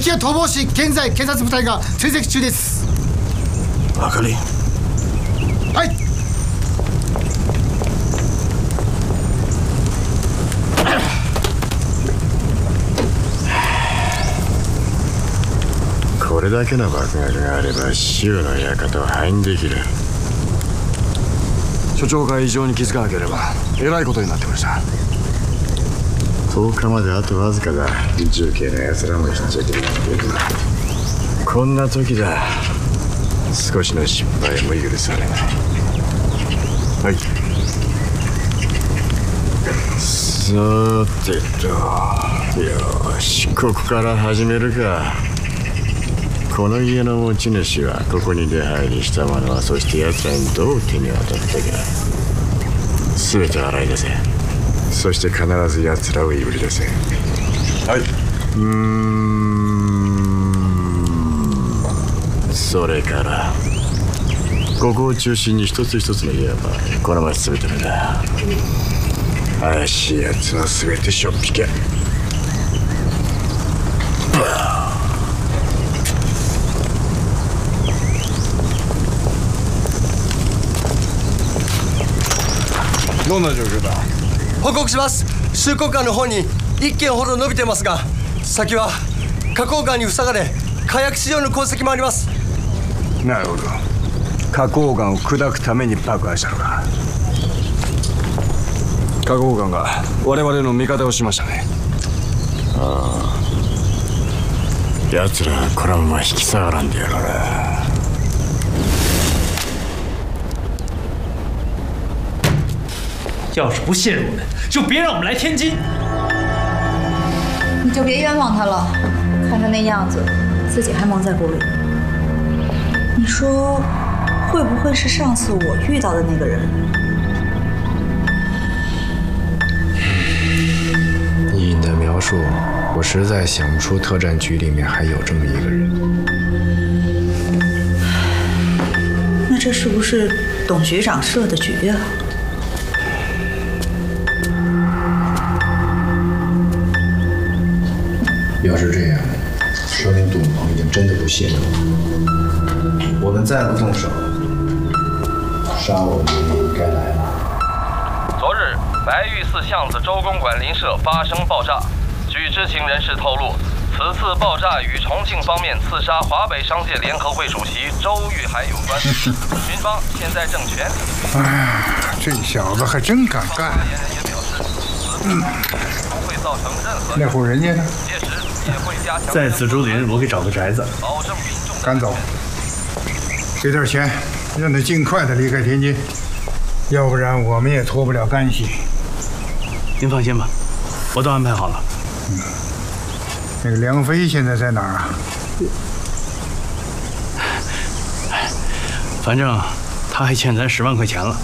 敵は逃亡し、現在警察部隊が追跡中です。 あかり。 はい。 これだけの爆薬があれば州の館を破壊できる。 所長が異常に気づかなければえらいことになってました。 10日まであとわずかだ。重慶の奴らもひっちゃける。こんな時だ。少しの失敗も許されない。はい。さてと、よし、ここから始めるか。この家の持ち主はここに出入りした者は、そして奴らにどう手に渡ったか、全て洗い出せ。そして必ず奴らをいぶり出せ。 はい。 それからここを中心に一つ一つの家はこの町全てだ。怪しい奴は全てしょっぴけ。 どんな状況だ。 報告します。収庫間の方に1軒ほど伸びてますが、先は花崗岩に塞がれ火薬使用の痕跡もあります。 なるほど。花崗岩を砕くために爆破したのか。花崗岩が我々の味方をしましたね。 ああ、奴らはこのまま引き下がらんでやろうな。 要是不信任我们，就别让我们来天津。 你就别冤枉他了，看他那样子，自己还蒙在鼓里。你说，会不会是上次我遇到的那个人？ 依你的描述，我实在想不出特战局里面还有这么一个人。 那这是不是董局长设的局啊？ 要是这样，说明董鹏已经真的不信任我。我们再不动手，杀我们也应该来了。 昨日，白玉寺巷子周公馆邻舍发生爆炸。据知情人士透露，此次爆炸与重庆方面刺杀华北商界联合会主席周玉海有关。军方现在正全力。 哎，这小子还真敢干。 嫌人也表示，此事不会造成任何。 那户人家呢？ 届时也会加强。 在紫竹林，我给找个宅子， 保证民众。 赶走，给点钱，让他尽快的离开天津，要不然我们也脱不了干系。 您放心吧，我都安排好了。 那个梁飞现在在哪儿啊？ 反正他还欠咱10万块钱了。